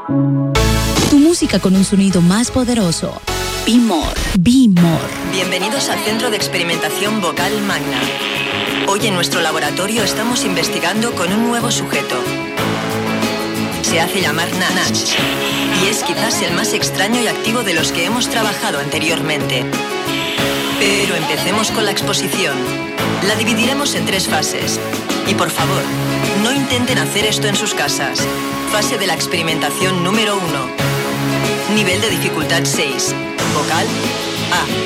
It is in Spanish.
Tu música con un sonido más poderoso. Be More. Be More. Bienvenidos al Centro de Experimentación Vocal Magna. Hoy en nuestro laboratorio estamos investigando con un nuevo sujeto. Se hace llamar Nash y es quizás el más extraño y activo de los que hemos trabajado anteriormente. Pero empecemos con la exposición. La dividiremos en 3 fases. Y por favor, no intenten hacer esto en sus casas. Fase de la experimentación número 1. Nivel de dificultad 6. Vocal A.